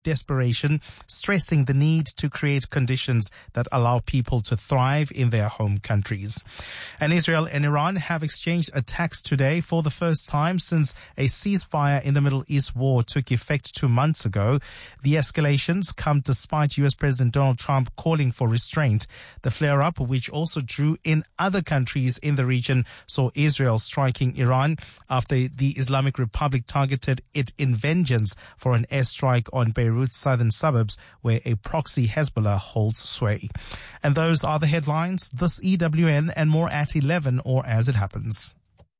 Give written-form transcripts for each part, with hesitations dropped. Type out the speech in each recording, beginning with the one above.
desperation, stressing the need to create conditions that allow people to thrive in their home countries. And Israel and Iran have exchanged attacks today for the first time since a ceasefire in the Middle East war took effect 2 months ago. The escalations come despite U.S. President Donald Trump calling for restraint. The flare-up, which also drew in other countries in the region, saw Israel striking Iran after the Islamic Republic targeted it in vengeance for an airstrike on Beirut's southern suburbs, where a proxy Hezbollah holds sway. And those are the headlines. This EWN and more at 11 or as it happens.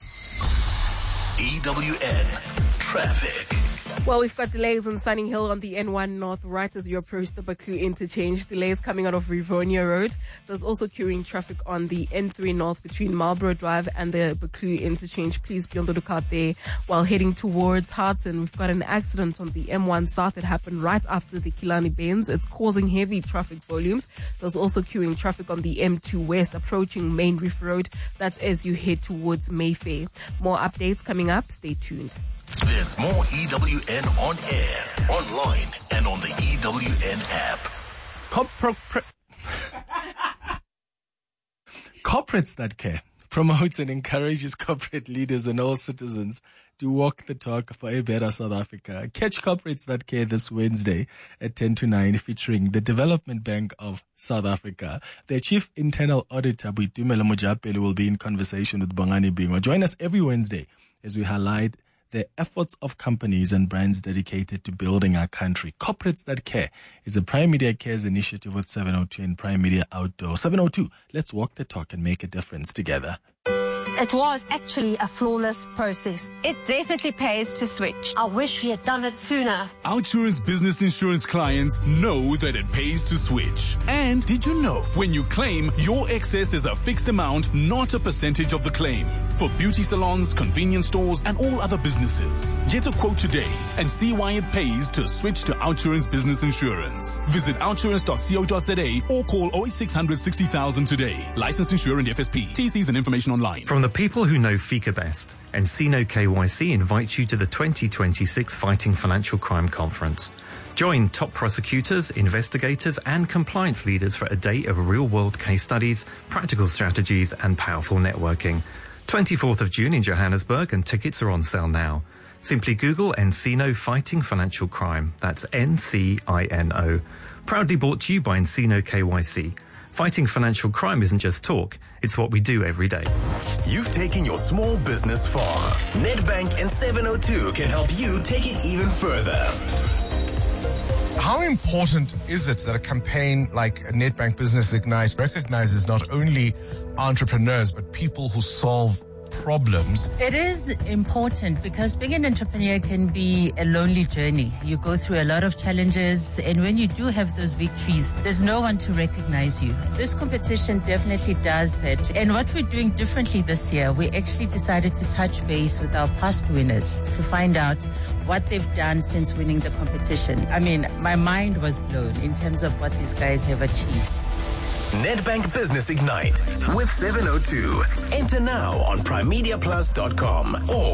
EWN Traffic. Well, we've got delays on Sunning Hill on the N1 North right as you approach the Baku interchange. Delays coming out of Rivonia Road. There's also queuing traffic on the N3 North between Marlborough Drive and the Baku interchange. Please be on the lookout there. While heading towards Harton, we've got an accident on the M1 South. It happened right after the Killarney Bends. It's causing heavy traffic volumes. There's also queuing traffic on the M2 West approaching Main Reef Road. That's as you head towards Mayfair. More updates coming up. Stay tuned. There's more EWN on air, online, and on the EWN app. Corporates That Care promotes and encourages corporate leaders and all citizens to walk the talk for a better South Africa. Catch Corporates That Care this Wednesday at 10 to 9, featuring the Development Bank of South Africa. Their Chief Internal Auditor, Boitumelo Mojapele, will be in conversation with Bongani Bingwa. Join us every Wednesday as we highlight the efforts of companies and brands dedicated to building our country. Corporates That Care is a Prime Media Cares initiative with 702 and Prime Media Outdoor. 702, let's walk the talk and make a difference together. It was actually a flawless process. It definitely pays to switch. I wish we had done it sooner. Outsurance business insurance clients know that it pays to switch. And did you know when you claim, your excess is a fixed amount, not a percentage of the claim? For beauty salons, convenience stores, and all other businesses. Get a quote today and see why it pays to switch to Outsurance business insurance. Visit outsurance.co.za or call 08600 60,000 today. Licensed insurer and FSP. TCs and information online. From the people who know FICA best, Encino KYC invites you to the 2026 Fighting Financial Crime Conference. Join top prosecutors, investigators, and compliance leaders for a day of real-world case studies, practical strategies, and powerful networking. 24th of June in Johannesburg, and tickets are on sale now. Simply Google Encino Fighting Financial Crime. That's NCINO. Proudly brought to you by Encino KYC. Fighting financial crime isn't just talk, it's what we do every day. You've taken your small business far. Nedbank and 702 can help you take it even further. How important is it that a campaign like Nedbank Business Ignite recognizes not only entrepreneurs, but people who solve problems? It is important because being an entrepreneur can be a lonely journey. You go through a lot of challenges, and when you do have those victories, there's no one to recognize you. This competition definitely does that. And what we're doing differently this year, we actually decided to touch base with our past winners to find out what they've done since winning the competition. I mean, my mind was blown in terms of what these guys have achieved. Nedbank Business Ignite with 702. Enter now on primemediaplus.com or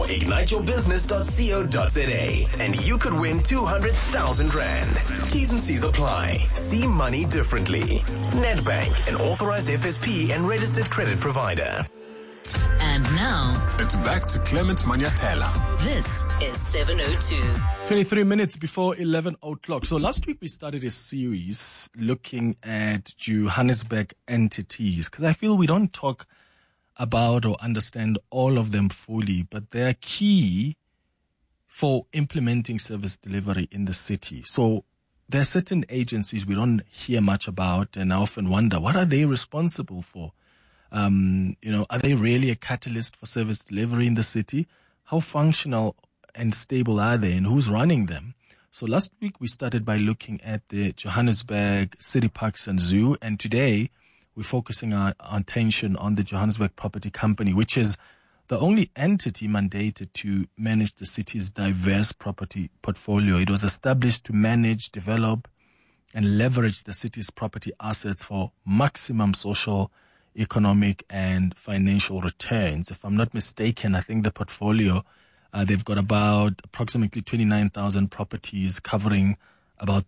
igniteyourbusiness.co.za and you could win 200,000 Rand. T's and C's apply. See money differently. Nedbank, an authorized FSP and registered credit provider. And now, it's back to Clement Manyatela. This is 702. 23 minutes before 11 o'clock. So last week we started a series looking at Johannesburg entities, because I feel we don't talk about or understand all of them fully, but they're key for implementing service delivery in the city. So there are certain agencies we don't hear much about, and I often wonder, what are they responsible for? Are they really a catalyst for service delivery in the city? How functional and stable are they, and who's running them? So last week we started by looking at the Johannesburg City Parks and Zoo, and today we're focusing our attention on the Johannesburg Property Company, which is the only entity mandated to manage the city's diverse property portfolio. It was established to manage, develop, and leverage the city's property assets for maximum social, economic, and financial returns. If I'm not mistaken, I think the portfolio, they've got about approximately 29,000 properties covering about